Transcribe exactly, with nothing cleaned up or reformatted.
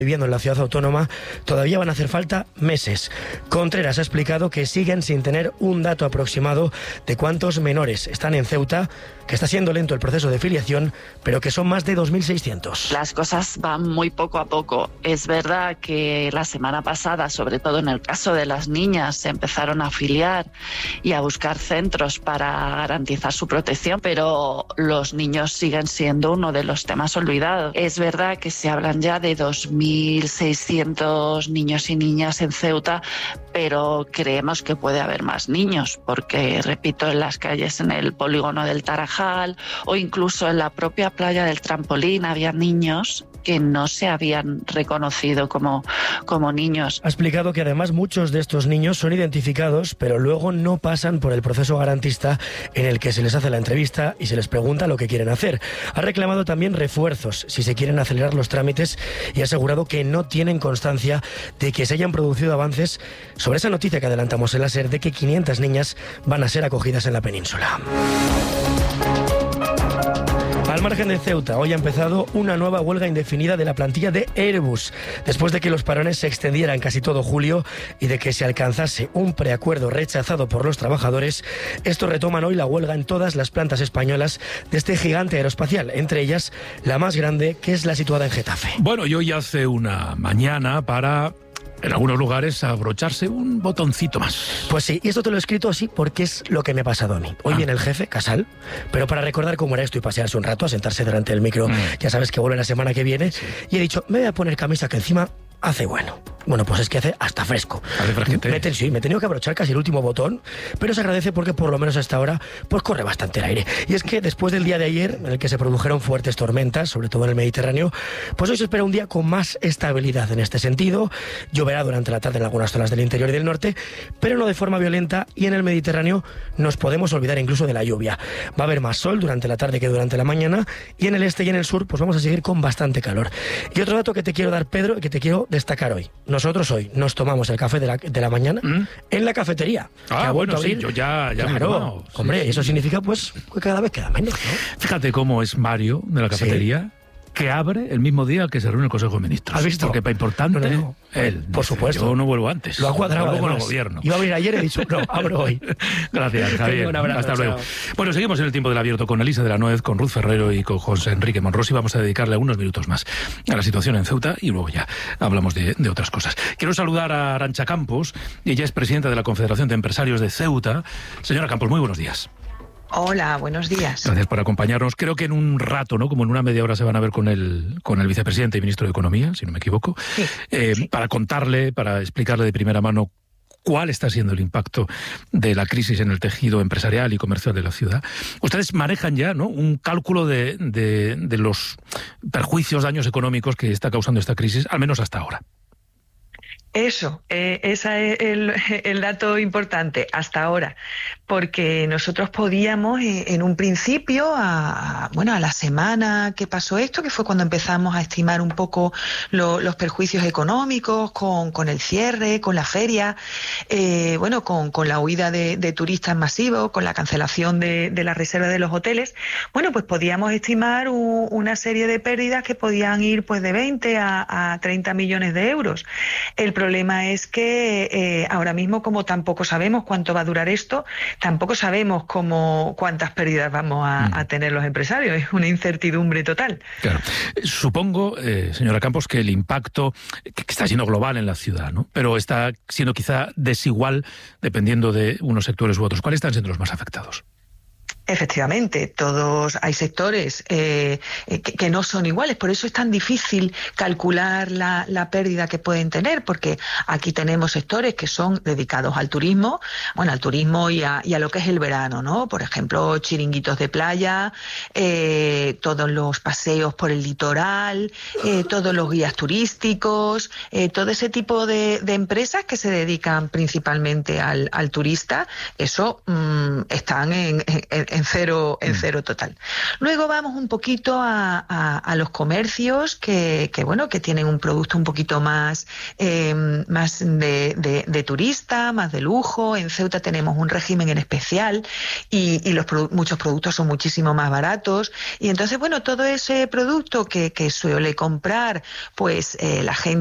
viviendo en la ciudad autónoma, todavía van a hacer falta meses. Contreras ha explicado que siguen sin tener un dato aproximado de cuántos menores están en Ceuta, que está siendo lento el proceso de filiación, pero que son más de dos mil seiscientos. Las cosas van muy poco a poco. Es verdad que la semana pasada, sobre todo en el caso de las niñas, se empezaron a afiliar y a buscar centros para garantizar su protección, pero los niños siguen siendo uno de los temas olvidados. Es verdad que se hablan ya de dos mil seiscientos niños y niñas en Ceuta, pero creemos que puede haber más niños, porque, repito, en las calles, en el polígono del Tarajal o incluso en la propia playa del Trampolín había niños que no se habían reconocido como, como niños. Ha explicado que además muchos de estos niños son identificados, pero luego no pasan por el proceso garantista en el que se les hace la entrevista y se les pregunta lo que quieren hacer. Ha reclamado también refuerzos si se quieren acelerar los trámites y ha asegurado que no tienen constancia de que se hayan producido avances sobre esa noticia que adelantamos en la SER de que quinientas niñas van a ser acogidas en la península. Al margen de Ceuta, hoy ha empezado una nueva huelga indefinida de la plantilla de Airbus, después de que los parones se extendieran casi todo julio y de que se alcanzase un preacuerdo rechazado por los trabajadores. Estos retoman hoy la huelga en todas las plantas españolas de este gigante aeroespacial, entre ellas la más grande, que es la situada en Getafe. Bueno, y hoy hace una mañana para, en algunos lugares, abrocharse un botoncito más. Pues sí, y esto te lo he escrito así porque es lo que me ha pasado a mí. Hoy ah. viene el jefe, Casal, pero para recordar cómo era esto y pasearse un rato, a sentarse delante del micro, mm. ya sabes que vuelve la semana que viene, sí. y he dicho, me voy a poner camisa que encima hace bueno. Bueno, pues es que hace hasta fresco. Hace fresquete. Me, ten, sí, me he tenido que abrochar casi el último botón, pero se agradece porque por lo menos hasta ahora pues corre bastante el aire. Y es que después del día de ayer, en el que se produjeron fuertes tormentas, sobre todo en el Mediterráneo, pues hoy se espera un día con más estabilidad en este sentido. Lloverá durante la tarde en algunas zonas del interior y del norte, pero no de forma violenta, y en el Mediterráneo nos podemos olvidar incluso de la lluvia. Va a haber más sol durante la tarde que durante la mañana, y en el este y en el sur pues vamos a seguir con bastante calor. Y otro dato que te quiero dar, Pedro, y que te quiero destacar hoy. Nosotros hoy nos tomamos el café de la, de la mañana ¿Mm? en la cafetería. Ah, bueno, sí, yo ya, ya claro, me he tomado. Hombre, sí, eso sí. significa pues que cada vez queda menos, ¿no? Fíjate cómo es Mario de la cafetería. Sí. Que abre el mismo día que se reúne el Consejo de Ministros. ¿Has visto? Porque para importante, no, no, no. él. Por dice, supuesto. Yo no vuelvo antes. Lo ha cuadrado con el gobierno. Iba a abrir ayer y he dicho, no, abro hoy. Gracias, Javier. Un abrazo, hasta luego. chao. Bueno, seguimos en el tiempo del abierto con Elisa de la Nuez, con Ruth Ferrero y con José Enrique Monrosi. Vamos a dedicarle unos minutos más a la situación en Ceuta y luego ya hablamos de, de otras cosas. Quiero saludar a Arantxa Campos. Ella es presidenta de la Confederación de Empresarios de Ceuta. Señora Campos, muy buenos días. Hola, buenos días. Gracias por acompañarnos. Creo que en un rato, ¿no? Como en una media hora se van a ver con el, con el vicepresidente y ministro de Economía, si no me equivoco, sí, eh, sí. para contarle, para explicarle de primera mano cuál está siendo el impacto de la crisis en el tejido empresarial y comercial de la ciudad. Ustedes manejan ya, ¿no?, un cálculo de, de, de los perjuicios, daños económicos que está causando esta crisis, al menos hasta ahora. Eso, eh, ese es el, el dato importante hasta ahora, porque nosotros podíamos eh, en un principio, a, bueno, a la semana que pasó esto, que fue cuando empezamos a estimar un poco lo, los perjuicios económicos con, con el cierre, con la feria, eh, bueno, con, con la huida de, de turistas masivos, con la cancelación de, de la reserva de los hoteles, bueno, pues podíamos estimar un, una serie de pérdidas que podían ir pues de veinte a, a treinta millones de euros. El El problema es que eh, ahora mismo, como tampoco sabemos cuánto va a durar esto, tampoco sabemos cómo cuántas pérdidas vamos a, mm. a tener los empresarios. Es una incertidumbre total. Claro. Supongo, eh, señora Campos, que el impacto que está siendo global en la ciudad, ¿no?, pero está siendo quizá desigual dependiendo de unos sectores u otros. ¿Cuáles están siendo los más afectados? Efectivamente, todos hay sectores eh, que, que no son iguales, por eso es tan difícil calcular la, la pérdida que pueden tener, porque aquí tenemos sectores que son dedicados al turismo, bueno, al turismo y a, y a lo que es el verano, ¿no? Por ejemplo, chiringuitos de playa, eh, todos los paseos por el litoral, eh, todos los guías turísticos, eh, todo ese tipo de, de empresas que se dedican principalmente al, al turista, eso mmm, están en, en en cero, en cero total. Luego vamos un poquito a, a, a los comercios que, que, bueno, que tienen un producto un poquito más, eh, más de, de, de turista, más de lujo. En Ceuta tenemos un régimen en especial y, y los produ- muchos productos son muchísimo más baratos. Y entonces, bueno, todo ese producto que, que suele comprar, pues, eh, la gente